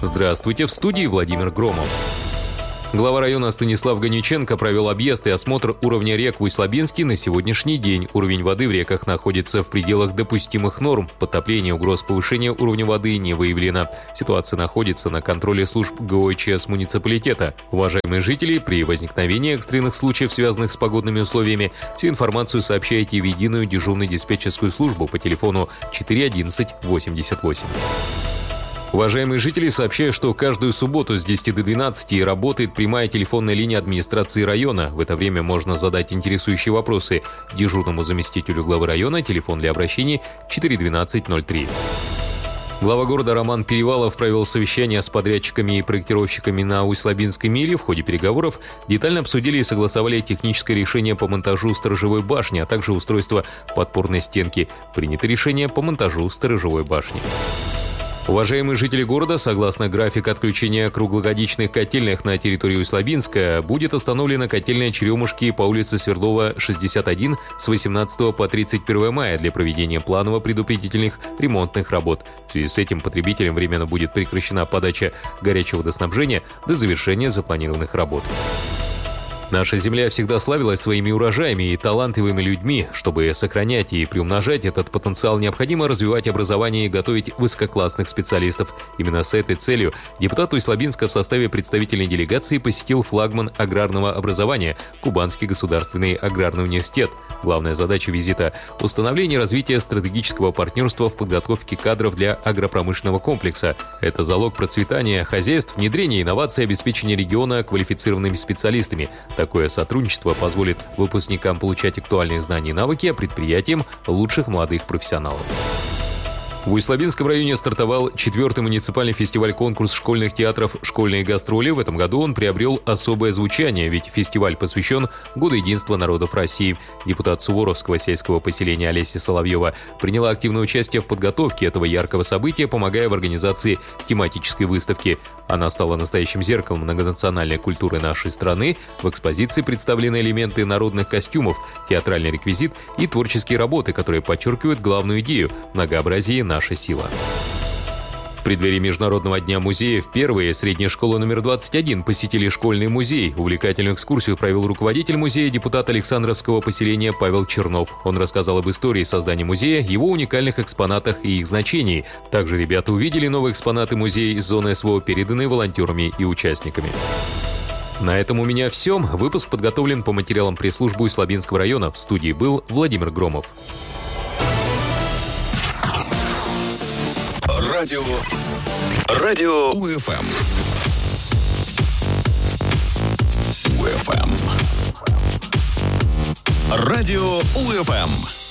Здравствуйте, в студии Владимир Громов. Глава района Станислав Ганиченко провел объезд и осмотр уровня рек в Усть-Лабинске. На сегодняшний день уровень воды в реках находится в пределах допустимых норм. Подтопления, угроз повышения уровня воды не выявлено. Ситуация находится на контроле служб ГОЧС муниципалитета. Уважаемые жители, при возникновении экстренных случаев, связанных с погодными условиями, всю информацию сообщайте в единую дежурную диспетчерскую службу по телефону 41188. Уважаемые жители, сообщаю, что каждую субботу с 10 до 12 работает прямая телефонная линия администрации района. В это время можно задать интересующие вопросы дежурному заместителю главы района, телефон для обращений 41203. Глава города Роман Перевалов провел совещание с подрядчиками и проектировщиками на Усть-Лабинской миле. В ходе переговоров детально обсудили и согласовали техническое решение по монтажу сторожевой башни, а также устройство подпорной стенки. Принято решение по монтажу сторожевой башни. Уважаемые жители города, согласно графику отключения круглогодичных котельных на территории Усть-Лабинска, будет остановлена котельная Черемушки по улице Свердлова, 61 с 18 по 31 мая для проведения планово-предупредительных ремонтных работ. В связи с этим потребителям временно будет прекращена подача горячего водоснабжения до завершения запланированных работ. Наша земля всегда славилась своими урожаями и талантливыми людьми. Чтобы сохранять и приумножать этот потенциал, необходимо развивать образование и готовить высококлассных специалистов. Именно с этой целью депутат Усть-Лабинска в составе представительной делегации посетил флагман аграрного образования – Кубанский государственный аграрный университет. Главная задача визита – установление и развитие стратегического партнерства в подготовке кадров для агропромышленного комплекса. Это залог процветания хозяйств, внедрения инноваций, обеспечения региона квалифицированными специалистами. Такое сотрудничество позволит выпускникам получать актуальные знания и навыки, а предприятиям – лучших молодых профессионалов. В Усть-Лабинском районе стартовал 4-й муниципальный фестиваль-конкурс школьных театров «Школьные гастроли». В этом году он приобрел особое звучание, ведь фестиваль посвящен Году единства народов России. Депутат Суворовского сельского поселения Олеся Соловьева приняла активное участие в подготовке этого яркого события, помогая в организации тематической выставки. Она стала настоящим зеркалом многонациональной культуры нашей страны. В экспозиции представлены элементы народных костюмов, театральный реквизит и творческие работы, которые подчеркивают главную идею – многообразие наша сила. В преддверии Международного дня музеев первые средняя школа номер 21 посетили школьный музей. Увлекательную экскурсию провел руководитель музея, депутат Александровского поселения Павел Чернов. Он рассказал об истории создания музея, его уникальных экспонатах и их значении. Также ребята увидели новые экспонаты музея из зоны СВО, переданные волонтерами и участниками. На этом у меня все. Выпуск подготовлен по материалам пресс-службы Усть-Лабинского района. В студии был Владимир Громов. Радио УФМ. УФМ. Радио УФМ.